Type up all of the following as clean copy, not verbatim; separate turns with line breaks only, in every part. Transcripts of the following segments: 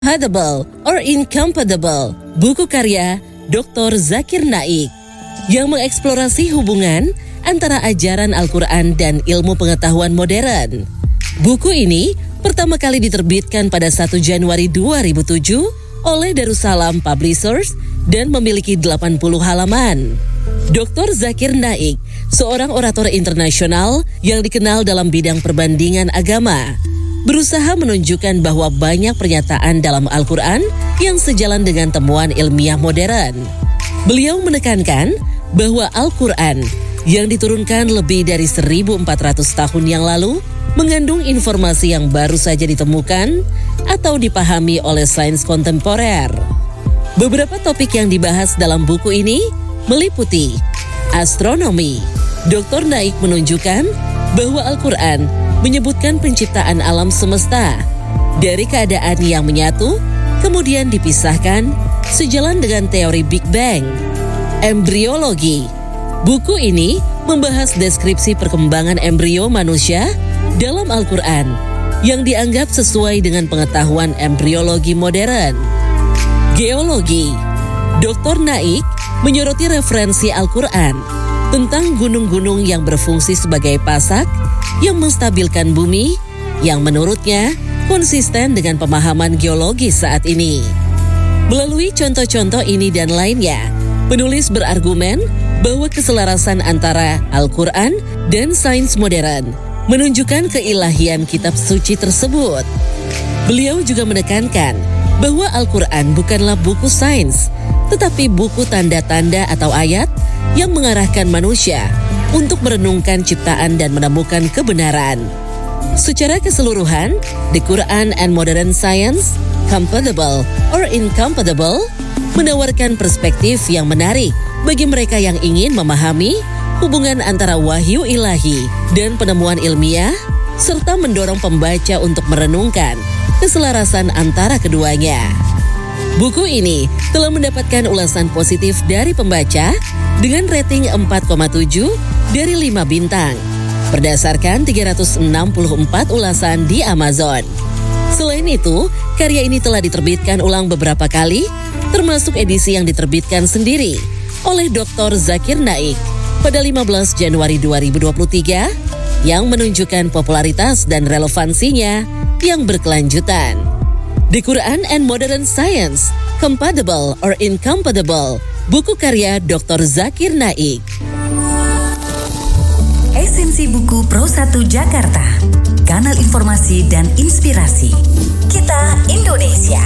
Incompatible or Incompatible, buku karya Dr. Zakir Naik yang mengeksplorasi hubungan antara ajaran Al-Quran dan ilmu pengetahuan modern. Buku ini pertama kali diterbitkan pada 1 Januari 2007 oleh Darussalam Publishers dan memiliki 80 halaman. Dr. Zakir Naik, seorang orator internasional yang dikenal dalam bidang perbandingan agama, berusaha menunjukkan bahwa banyak pernyataan dalam Al-Quran yang sejalan dengan temuan ilmiah modern. Beliau menekankan bahwa Al-Quran yang diturunkan lebih dari 1.400 tahun yang lalu mengandung informasi yang baru saja ditemukan atau dipahami oleh sains kontemporer. Beberapa topik yang dibahas dalam buku ini meliputi astronomi. Dr. Naik menunjukkan bahwa Al-Quran menyebutkan penciptaan alam semesta dari keadaan yang menyatu, kemudian dipisahkan sejalan dengan teori Big Bang. Embriologi. Buku ini membahas deskripsi perkembangan embrio manusia dalam Al-Quran yang dianggap sesuai dengan pengetahuan embriologi modern. Geologi. Dr. Naik menyoroti referensi Al-Quran tentang gunung-gunung yang berfungsi sebagai pasak yang menstabilkan bumi, yang menurutnya konsisten dengan pemahaman geologi saat ini. Melalui contoh-contoh ini dan lainnya, penulis berargumen bahwa keselarasan antara Al-Quran dan sains modern menunjukkan keilahian kitab suci tersebut. Beliau juga menekankan bahwa Al-Quran bukanlah buku sains, tetapi buku tanda-tanda atau ayat yang mengarahkan manusia untuk merenungkan ciptaan dan menemukan kebenaran. Secara keseluruhan, The Quran and Modern Science, Compatible or Incompatible, menawarkan perspektif yang menarik bagi mereka yang ingin memahami hubungan antara wahyu ilahi dan penemuan ilmiah, serta mendorong pembaca untuk merenungkan keselarasan antara keduanya. Buku ini telah mendapatkan ulasan positif dari pembaca dengan rating 4,7 dari 5 bintang, berdasarkan 364 ulasan di Amazon. Selain itu, karya ini telah diterbitkan ulang beberapa kali, termasuk edisi yang diterbitkan sendiri oleh Dr. Zakir Naik pada 15 Januari 2023 yang menunjukkan popularitas dan relevansinya yang berkelanjutan. The Quran and Modern Science, Compatible or Incompatible, buku karya Dr. Zakir Naik.
Esensi buku Pro 1 Jakarta, kanal informasi dan inspirasi. Kita Indonesia.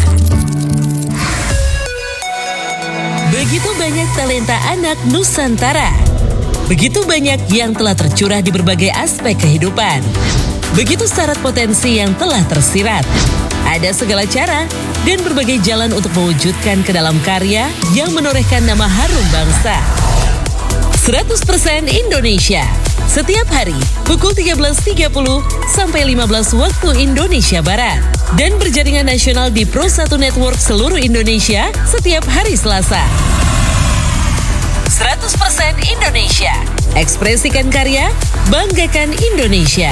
Begitu banyak talenta anak Nusantara. Begitu banyak yang telah tercurah di berbagai aspek kehidupan. Begitu syarat potensi yang telah tersirat. Ada segala cara dan berbagai jalan untuk mewujudkan ke dalam karya yang menorehkan nama harum bangsa. 100% Indonesia. Setiap hari pukul 13.30 sampai 15 waktu Indonesia Barat. Dan berjaringan nasional di Pro 1 Network seluruh Indonesia setiap hari Selasa. 100% Indonesia. Ekspresikan karya, banggakan Indonesia.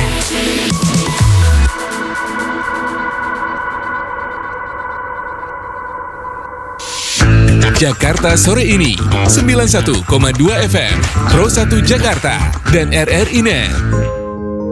Jakarta sore ini 91,2 FM Pro 1 Jakarta dan RRI Net.